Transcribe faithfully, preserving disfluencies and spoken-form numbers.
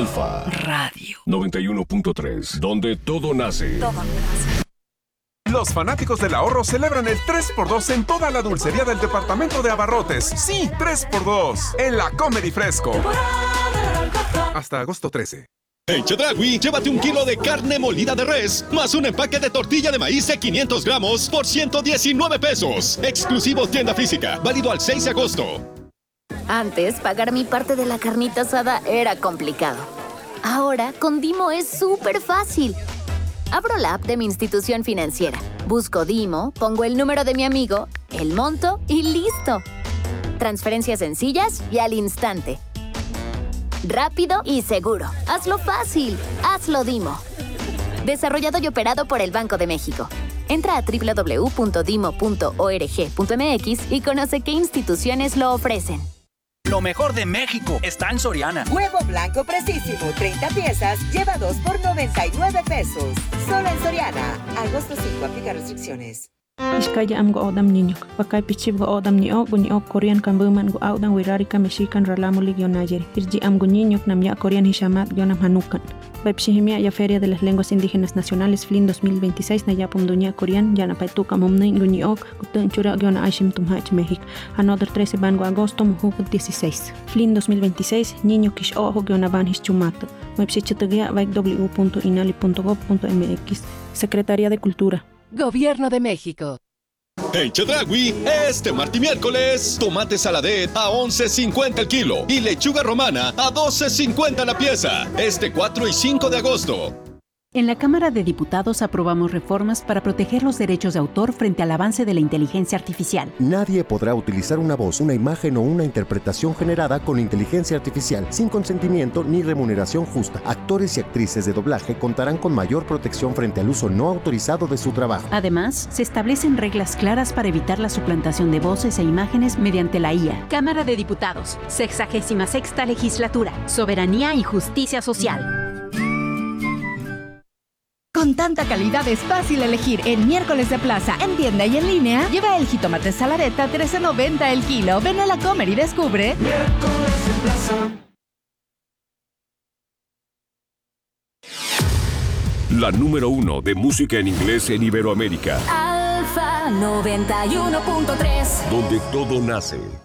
Alfa Radio noventa y uno punto tres, donde todo nace. Todo nace. Los fanáticos del ahorro celebran el tres por dos en toda la dulcería del departamento de abarrotes. Sí, tres por dos en la Comedy Fresco. Hasta agosto trece. En Chedraui, llévate un kilo de carne molida de res, más un empaque de tortilla de maíz de quinientos gramos por ciento diecinueve pesos. Exclusivo tienda física, válido al seis de agosto. Antes, pagar mi parte de la carnita asada era complicado. Ahora, con Dimo es súper fácil. Abro la app de mi institución financiera, busco Dimo, pongo el número de mi amigo, el monto y listo. Transferencias sencillas y al instante. Rápido y seguro. Hazlo fácil. Hazlo Dimo. Desarrollado y operado por el Banco de México. Entra a doble u doble u doble u punto dimo punto org punto m x y conoce qué instituciones lo ofrecen. Lo mejor de México está en Soriana. Huevo blanco precisísimo, treinta piezas, lleva dos por noventa y nueve pesos. Solo en Soriana. Agosto cinco, aplica restricciones. Iskaya am go odam ninyok. Pakai pichib go odam ni o go ni o Korean kambuman go audan wirarika mexican ralamulig yonayeri. Irji am go ninyok nam ya Korean hishamat yonam hanukan. Baipshihimia ya Feria de las Lenguas Indígenas Nacionales F L I N dos mil veintiséis na ya pumdunya Korean yana paituka mumnay go ni ok gutun chura yona aishim tumhach México. Another trece ban go agosto muhuk dieciséis. F L I N dos mil veintiséis niño kish ojo yona ban hischumato. Baipshichitagia vaik w w w punto inali punto gov punto m x. Secretaría de Cultura. Gobierno de México. En Chedraui, este martes y miércoles, tomate saladet a once cincuenta el kilo y lechuga romana a doce cincuenta la pieza. Este cuatro y cinco de agosto. En la Cámara de Diputados aprobamos reformas para proteger los derechos de autor frente al avance de la inteligencia artificial. Nadie podrá utilizar una voz, una imagen o una interpretación generada con inteligencia artificial sin consentimiento ni remuneración justa. Actores y actrices de doblaje contarán con mayor protección frente al uso no autorizado de su trabajo. Además, se establecen reglas claras para evitar la suplantación de voces e imágenes mediante la I A. Cámara de Diputados, sexagésima sexta legislatura, soberanía y justicia social. Con tanta calidad es fácil elegir en Miércoles de Plaza, en tienda y en línea. Lleva el jitomate saladeta a trece noventa el kilo. Ven a la Comer y descubre. Miércoles de Plaza. La número uno de música en inglés en Iberoamérica. Alfa noventa y uno punto tres. Donde todo nace.